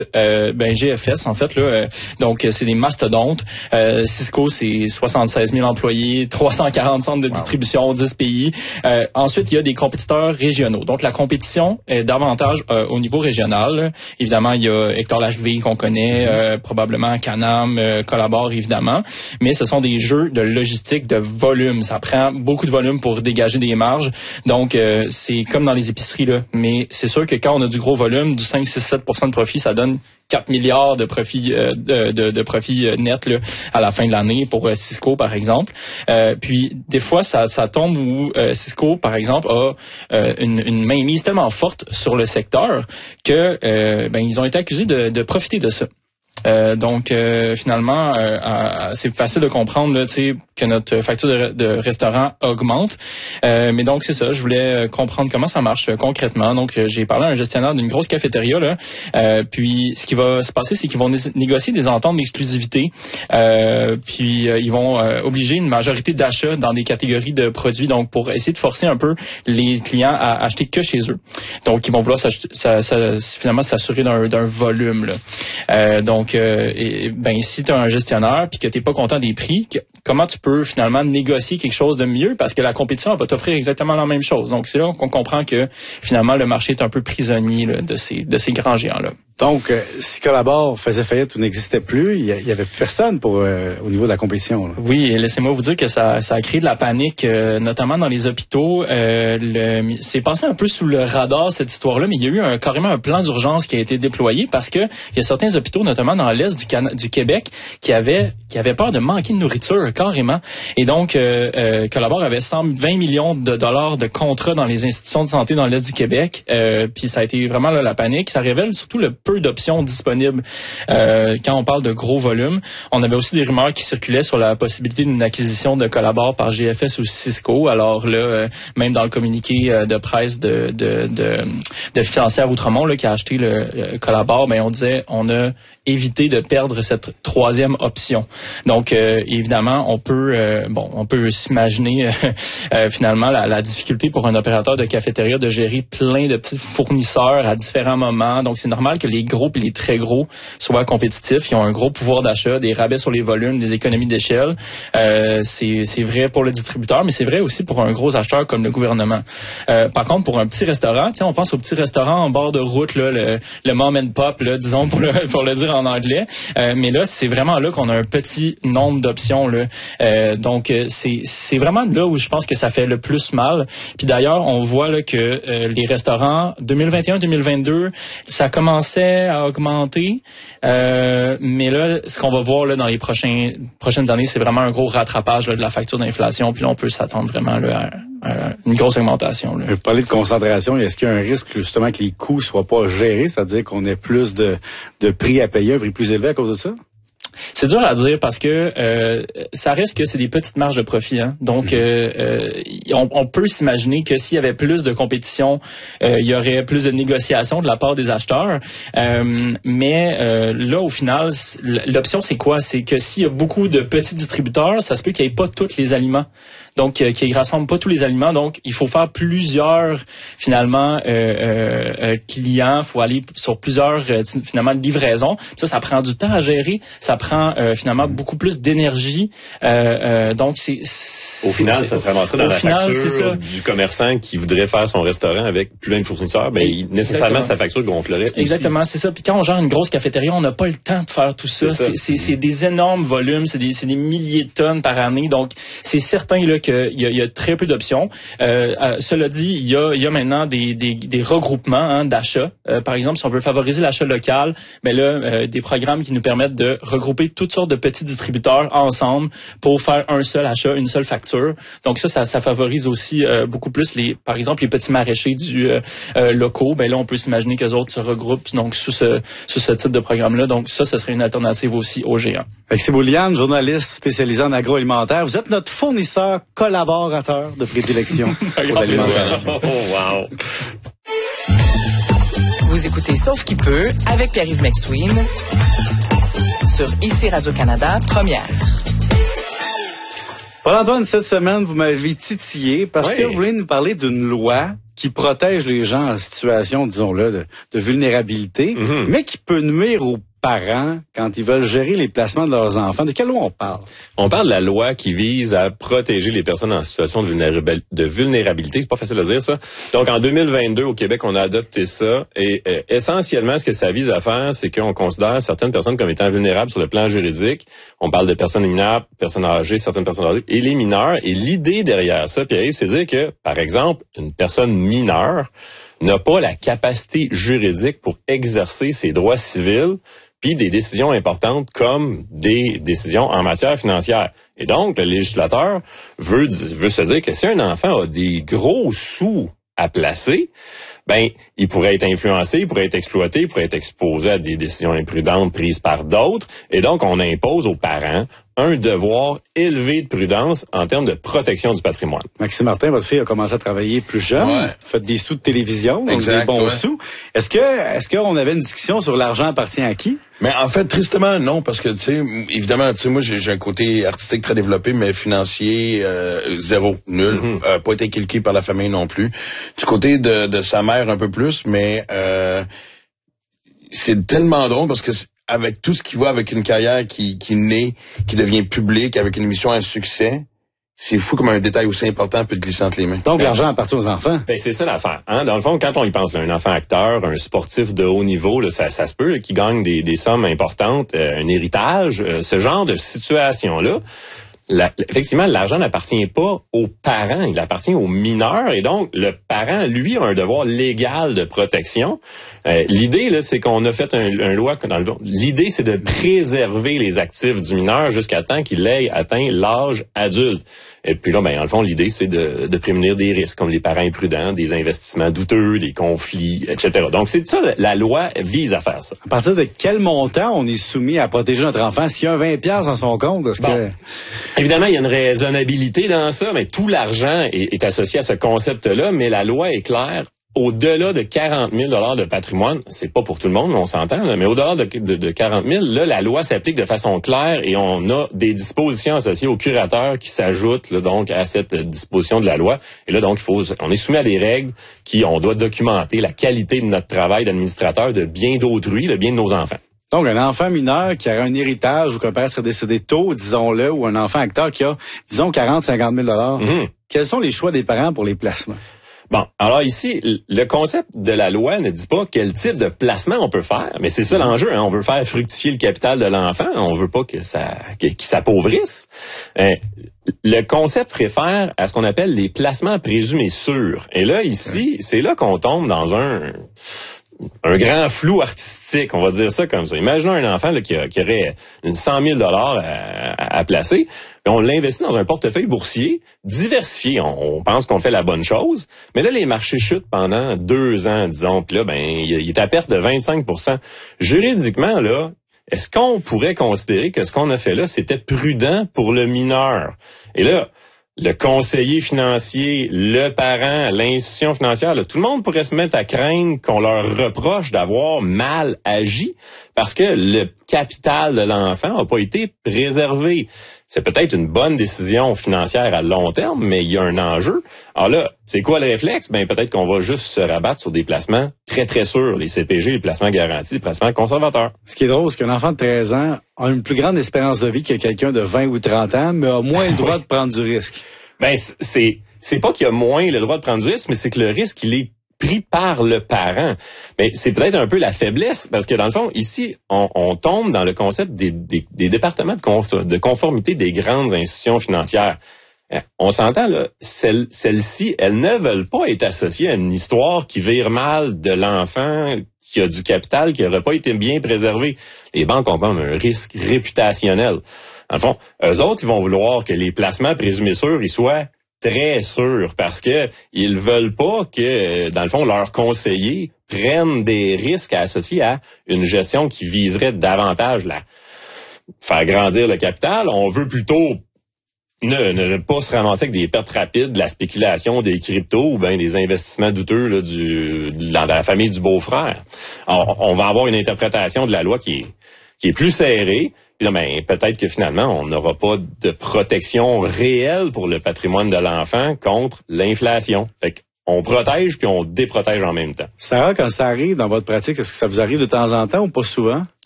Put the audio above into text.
GFS, en fait, là. Donc, c'est des mastodontes. Cisco, c'est 76 000 employés, 340 centres de distribution, 10 pays. Ensuite, il y a des compétiteurs régionaux. Donc, la compétition est davantage au niveau régional, là. Évidemment, il y a Hector Larivée qu'on connaît, probablement Canam, Collabore, évidemment. Mais ce sont des jeux de logistique, de volume. Ça prend beaucoup de volume pour dégager des marges. Donc, c'est comme dans les épiceries, là. Mais c'est sûr que quand on a du gros volume, du 5, 6, 7% de profit, ça donne 4 milliards de profit de profit net là, à la fin de l'année pour Cisco, par exemple. Puis, des fois, ça tombe où Cisco, par exemple, a une mainmise tellement forte sur le secteur que ils ont été accusés de profiter de ça. Donc, finalement, c'est facile de comprendre là, que notre facture de restaurant augmente. Mais donc, c'est ça. Je voulais comprendre comment ça marche concrètement. Donc, j'ai parlé à un gestionnaire d'une grosse cafétéria. Là. Puis, ce qui va se passer, c'est qu'ils vont négocier des ententes d'exclusivité. Puis, ils vont obliger une majorité d'achats dans des catégories de produits. Donc, pour essayer de forcer un peu les clients à acheter que chez eux. Donc, ils vont vouloir finalement s'assurer d'un volume. Là. Donc, si tu as un gestionnaire puis que tu n'es pas content des prix, comment tu peux finalement négocier quelque chose de mieux parce que la compétition va t'offrir exactement la même chose. Donc, c'est là qu'on comprend que finalement, le marché est un peu prisonnier là, de ces grands géants-là. Donc, si Collabore faisait faillite ou n'existait plus, il y avait plus personne au niveau de la compétition. Là. Oui, et laissez-moi vous dire que ça a créé de la panique, notamment dans les hôpitaux. C'est passé un peu sous le radar cette histoire-là, mais il y a eu carrément un plan d'urgence qui a été déployé parce que il y a certains hôpitaux, notamment dans l'est du Québec, qui avaient peur de manquer de nourriture carrément. Et donc, Collabore avait 120 millions de dollars de contrats dans les institutions de santé dans l'est du Québec. Puis ça a été vraiment là, la panique. Ça révèle surtout le peu d'options disponibles quand on parle de gros volumes. On avait aussi des rumeurs qui circulaient sur la possibilité d'une acquisition de Collabore par GFS ou Cisco. Alors là, même dans le communiqué de presse de Financière Outremont là, qui a acheté le Collabore, on disait on a évité de perdre cette troisième option. Donc évidemment, on peut s'imaginer finalement la difficulté pour un opérateur de cafétéria de gérer plein de petits fournisseurs à différents moments. Donc c'est normal que les gros et les très gros soient compétitifs. Ils ont un gros pouvoir d'achat, des rabais sur les volumes, des économies d'échelle. C'est vrai pour le distributeur, mais c'est vrai aussi pour un gros acheteur comme le gouvernement. Par contre, pour un petit restaurant, on pense au petit restaurant en bord de route, là, le mom and pop, là, disons pour le dire en anglais. Mais là, c'est vraiment là qu'on a un petit nombre d'options. Là. Donc, c'est vraiment là où je pense que ça fait le plus mal. Puis d'ailleurs, on voit là, que les restaurants 2021-2022, ça commençait à augmenter. Mais là, ce qu'on va voir là, dans les prochaines années, c'est vraiment un gros rattrapage là, de la facture d'inflation. Puis là, on peut s'attendre vraiment là, à une grosse augmentation. Là. Vous parlez de concentration. Est-ce qu'il y a un risque justement que les coûts soient pas gérés, c'est-à-dire qu'on ait plus de prix à payer, un prix plus élevé à cause de ça? C'est dur à dire parce que ça reste que c'est des petites marges de profit. Hein. Donc, on peut s'imaginer que s'il y avait plus de compétition, il y aurait plus de négociations de la part des acheteurs. Mais là, au final, l'option, c'est quoi? C'est que s'il y a beaucoup de petits distributeurs, ça se peut qu'il n'y ait pas tous les aliments. Donc, qui ne rassemblent pas tous les aliments. Donc, il faut faire plusieurs, finalement, clients. Il faut aller sur plusieurs, finalement, livraisons. Ça prend du temps à gérer. Ça prend, finalement, beaucoup plus d'énergie. Donc, Au final, ça se ramasserait dans la facture du commerçant qui voudrait faire son restaurant avec plein de fournisseurs. Nécessairement, sa facture gonflerait. Exactement, c'est ça. Puis quand on gère une grosse cafétéria, on n'a pas le temps de faire tout ça. C'est des énormes volumes. C'est des milliers de tonnes par année. Donc, c'est certain, là, qu'il y a très peu d'options. Cela dit, il y a maintenant des regroupements d'achats. Par exemple, si on veut favoriser l'achat local, des programmes qui nous permettent de regrouper toutes sortes de petits distributeurs ensemble pour faire un seul achat, une seule facture. Donc ça favorise aussi beaucoup plus par exemple les petits maraîchers locaux. Là, on peut s'imaginer qu'eux autres se regroupent donc sous ce type de programme-là. Donc ça serait une alternative aussi aux géants. Alexis Bouliane, journaliste spécialisé en agroalimentaire. Vous êtes notre fournisseur collaborateur de prédilection pour l'alimentation. Oh, wow! Vous écoutez Sauf qui peut avec Pierre-Yves McSween sur ICI Radio-Canada, première. Paul-Antoine, cette semaine, vous m'avez titillé parce que vous voulez nous parler d'une loi qui protège les gens en situation, disons-le, de vulnérabilité, mais qui peut nuire aux parents quand ils veulent gérer les placements de leurs enfants. De quelle loi on parle? On parle de la loi qui vise à protéger les personnes en situation de vulnérabilité. C'est pas facile à dire, ça. Donc, en 2022, au Québec, on a adopté ça. Et essentiellement, ce que ça vise à faire, c'est qu'on considère certaines personnes comme étant vulnérables sur le plan juridique. On parle de personnes mineures, personnes âgées, certaines personnes âgées, et les mineurs. Et l'idée derrière ça, Pierre-Yves, c'est de dire que, par exemple, une personne mineure n'a pas la capacité juridique pour exercer ses droits civils puis des décisions importantes comme des décisions en matière financière. Et donc, le législateur veut se dire que si un enfant a des gros sous à placer, ben, il pourrait être influencé, il pourrait être exploité, il pourrait être exposé à des décisions imprudentes prises par d'autres. Et donc, on impose aux parents un devoir élevé de prudence en termes de protection du patrimoine. Maxime Martin, votre fille a commencé à travailler plus jeune. Ouais. Faites des sous de télévision, donc des bons sous. Est-ce qu'on avait une discussion sur l'argent appartient à qui? Mais en fait, tristement, non, parce que, tu sais, évidemment, tu sais, moi, j'ai un côté artistique très développé, mais financier, zéro, nul. Pas été calqué par la famille non plus. Du côté de sa mère, un peu plus, mais c'est tellement drôle parce que avec tout ce qui va avec une carrière qui naît, qui devient publique, avec une émission à un succès, c'est fou comme un détail aussi important peut te glisser entre les mains. Donc, l'argent appartient aux enfants. Ben, c'est ça l'affaire. Hein? Dans le fond, quand on y pense, là, un enfant acteur, un sportif de haut niveau, là, ça se peut, là, qui gagne des sommes importantes, un héritage, ce genre de situation-là. Effectivement, l'argent n'appartient pas aux parents, il appartient aux mineurs. Et donc, le parent, lui, a un devoir légal de protection. L'idée, là, c'est qu'on a fait un loi. L'idée, c'est de préserver les actifs du mineur jusqu'à temps qu'il ait atteint l'âge adulte. Et puis là, ben, dans le fond, l'idée, c'est de prémunir des risques, comme les parents imprudents, des investissements douteux, des conflits, etc. Donc, c'est ça, la loi vise à faire ça. À partir de quel montant on est soumis à protéger notre enfant? S'il y a un 20$ dans son compte, est-ce que... Évidemment, il y a une raisonnabilité dans ça, mais tout l'argent est associé à ce concept-là, mais la loi est claire. Au-delà de 40 000 $ de patrimoine, c'est pas pour tout le monde, on s'entend, là, mais au-delà de 40 000, là, la loi s'applique de façon claire et on a des dispositions associées au curateur qui s'ajoutent là, donc à cette disposition de la loi. Et là, donc, on est soumis à des règles on doit documenter la qualité de notre travail d'administrateur, de bien d'autrui, le bien de nos enfants. Donc, un enfant mineur qui aurait un héritage ou qu'un père serait décédé tôt, disons-le, ou un enfant acteur qui a, disons, 40-50 000 $, quels sont les choix des parents pour les placements? Bon, alors ici, le concept de la loi ne dit pas quel type de placement on peut faire, mais c'est ça l'enjeu. Hein? On veut faire fructifier le capital de l'enfant, on veut pas qu'il s'appauvrisse. Le concept réfère à ce qu'on appelle les placements présumés sûrs. Et là, ici, c'est là qu'on tombe dans un grand flou artistique, on va dire ça comme ça. Imaginons un enfant là, qui aurait 100 000 $ à placer. On l'investit dans un portefeuille boursier diversifié. On pense qu'on fait la bonne chose. Mais là, les marchés chutent pendant 2 ans, disons. Puis là, ben, il est à perte de 25%. Juridiquement, là, est-ce qu'on pourrait considérer que ce qu'on a fait là, c'était prudent pour le mineur? Et là, le conseiller financier, le parent, l'institution financière, là, tout le monde pourrait se mettre à craindre qu'on leur reproche d'avoir mal agi parce que le capital de l'enfant n'a pas été préservé. C'est peut-être une bonne décision financière à long terme, mais il y a un enjeu. Alors là, c'est quoi le réflexe? Ben peut-être qu'on va juste se rabattre sur des placements très, très sûrs, les CPG, les placements garantis, les placements conservateurs. Ce qui est drôle, c'est qu'un enfant de 13 ans a une plus grande espérance de vie que quelqu'un de 20 ou 30 ans, mais a moins le droit de prendre du risque. Ben c'est pas qu'il y a moins le droit de prendre du risque, mais c'est que le risque, il est pris par le parent. Mais c'est peut-être un peu la faiblesse, parce que dans le fond, ici, on tombe dans le concept des départements de conformité des grandes institutions financières. On s'entend, là, celles-ci, elles ne veulent pas être associées à une histoire qui vire mal de l'enfant qui a du capital qui n'aurait pas été bien préservé. Les banques ont comme un risque réputationnel. Dans le fond, eux autres, ils vont vouloir que les placements présumés sûrs, ils soient très sûrs parce que ils veulent pas que, dans le fond, leurs conseillers prennent des risques associés à une gestion qui viserait davantage faire grandir le capital. On veut plutôt ne pas se ramasser avec des pertes rapides, de la spéculation, des cryptos ou bien des investissements douteux là, dans la famille du beau-frère. Alors, on va avoir une interprétation de la loi qui est plus serrée. Puis là, ben, peut-être que finalement, on n'aura pas de protection réelle pour le patrimoine de l'enfant contre l'inflation. Fait on protège puis on déprotège en même temps. Sarah, quand ça arrive dans votre pratique, est-ce que ça vous arrive de temps en temps ou pas souvent?